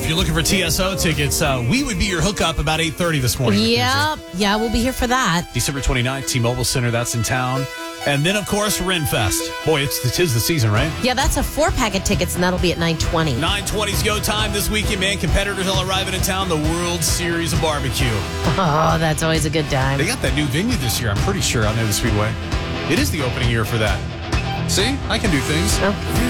if you're looking for TSO tickets, we would be your hookup about 8:30 this morning. Yeah, we'll be here for that. December 29th, T-Mobile Center, that's in town. And then, of course, Renfest. Boy, it is the season, right? Yeah, that's a 4-pack of tickets, and that'll be at 9:20. 9:20's go time this weekend, man. Competitors all arriving in town. The World Series of Barbecue. Oh, that's always a good time. They got that new venue this year, I'm pretty sure, out near the Speedway. It is the opening year for that. See? I can do things. Oh.